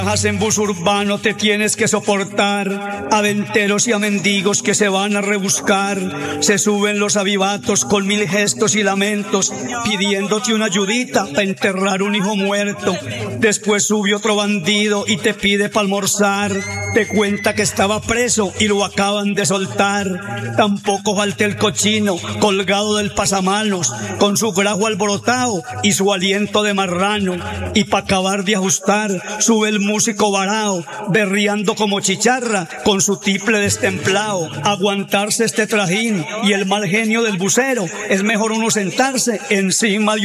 En bus urbano te tienes que soportar a venteros y a mendigos que se van a rebuscar. Se suben los avivatos con mil gestos y lamentos, pidiéndote una ayudita para enterrar un hijo muerto. Después sube otro bandido y te pide para almorzar. Te cuenta que estaba preso y lo acaban de soltar. Tampoco falta el cochino colgado del pasamanos, con su grajo alborotado y su aliento de marrano. Y para acabar de ajustar, sube el músico varao, berriando como chicharra, con su tiple destemplado. Aguantarse este trajín y el mal genio del bucero, es mejor uno sentarse encima de